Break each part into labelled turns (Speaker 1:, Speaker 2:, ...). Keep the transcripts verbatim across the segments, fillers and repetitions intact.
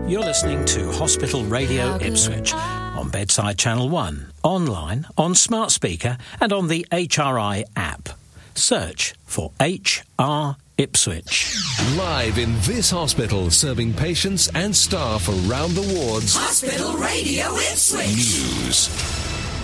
Speaker 1: You're listening to Hospital Radio Ipswich on Bedside Channel one, online, on smart speaker and on the H R I app. Search for H R Ipswich.
Speaker 2: Live in this hospital, serving patients and staff around the wards.
Speaker 3: Hospital Radio Ipswich.
Speaker 2: News.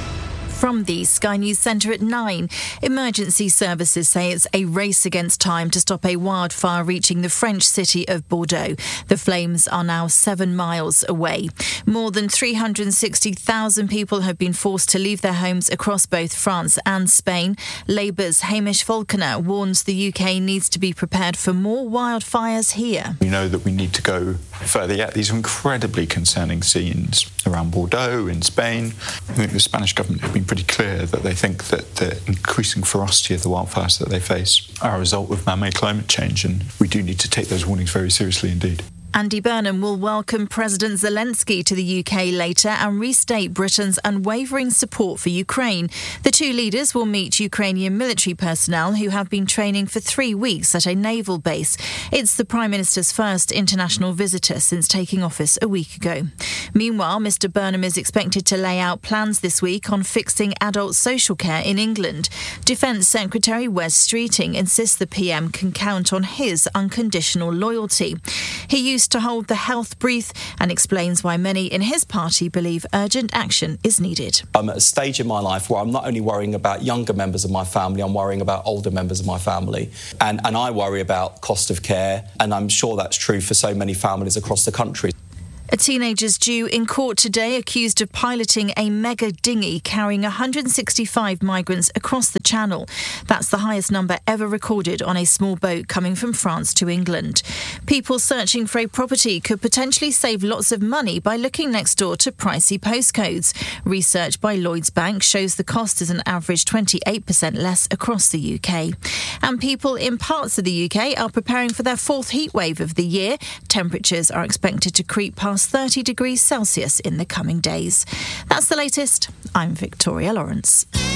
Speaker 4: From the Sky News Centre at nine, emergency services say it's a race against time to stop a wildfire reaching the French city of Bordeaux. The flames are now seven miles away. More than three hundred sixty thousand people have been forced to leave their homes across both France and Spain. Labour's Hamish Falconer warns the U K needs to be prepared for more wildfires here.
Speaker 5: We know that we need to go further yet. These are incredibly concerning scenes around Bordeaux in Spain. I think the Spanish government have been pretty clear that they think that the increasing ferocity of the wildfires that they face are a result of man-made climate change, and we do need to take those warnings very seriously indeed.
Speaker 4: Andy Burnham will welcome President Zelensky to the U K later and restate Britain's unwavering support for Ukraine. The two leaders will meet Ukrainian military personnel who have been training for three weeks at a naval base. It's the Prime Minister's first international visitor since taking office a week ago. Meanwhile, Mr Burnham is expected to lay out plans this week on fixing adult social care in England. Defence Secretary Wes Streeting insists the P M can count on his unconditional loyalty. He used to hold the health brief and explains why many in his party believe urgent action is needed.
Speaker 6: I'm at a stage in my life where I'm not only worrying about younger members of my family, I'm worrying about older members of my family. And, and I worry about cost of care, and I'm sure that's true for so many families across the country.
Speaker 4: A teenager's due in court today accused of piloting a mega dinghy carrying one hundred sixty-five migrants across the Channel. That's the highest number ever recorded on a small boat coming from France to England. People searching for a property could potentially save lots of money by looking next door to pricey postcodes. Research by Lloyds Bank shows the cost is an average twenty-eight percent less across the U K. And people in parts of the U K are preparing for their fourth heatwave of the year. Temperatures are expected to creep past thirty degrees Celsius in the coming days. That's the latest. I'm Victoria Lawrence.